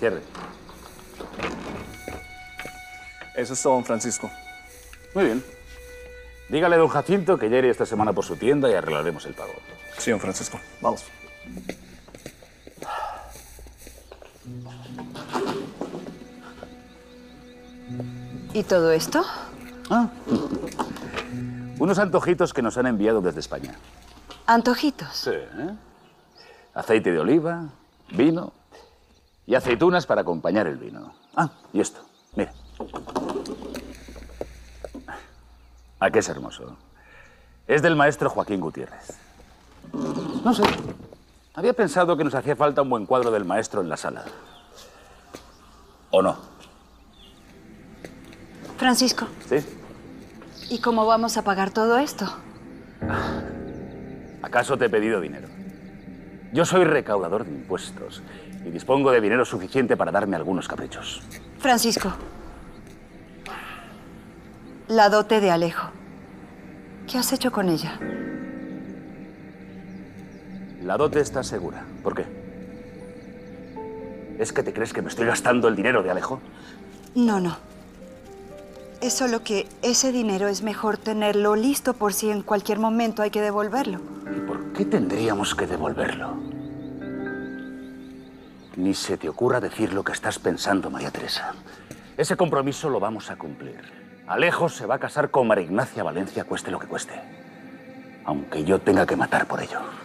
Cierre. Eso es todo, don Francisco. Muy bien. Dígale a don Jacinto que ya iré esta semana por su tienda y arreglaremos el pago. Sí, don Francisco. Vamos. ¿Y todo esto? Unos antojitos que nos han enviado desde España. ¿Antojitos? Sí, ¿eh? Aceite de oliva, vino y aceitunas para acompañar el vino. Ah, y esto, mira. ¿A qué es hermoso? Es del maestro Joaquín Gutiérrez. No sé, había pensado que nos hacía falta un buen cuadro del maestro en la sala. ¿O no? Francisco. ¿Sí? ¿Y cómo vamos a pagar todo esto? ¿Acaso te he pedido dinero? Yo soy recaudador de impuestos y dispongo de dinero suficiente para darme algunos caprichos. Francisco. La dote de Alejo. ¿Qué has hecho con ella? La dote está segura. ¿Por qué? ¿Es que te crees que me estoy gastando el dinero de Alejo? No, no. Es solo que ese dinero es mejor tenerlo listo por si en cualquier momento hay que devolverlo. ¿Y por qué tendríamos que devolverlo? Ni se te ocurra decir lo que estás pensando, María Teresa. Ese compromiso lo vamos a cumplir. Alejo se va a casar con María Ignacia Valencia, cueste lo que cueste. Aunque yo tenga que matar por ello.